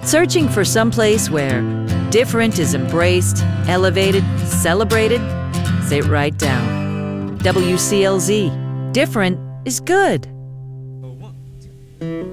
Searching for someplace where different is embraced, elevated, celebrated? Sit right down. WCLZ. Different is good.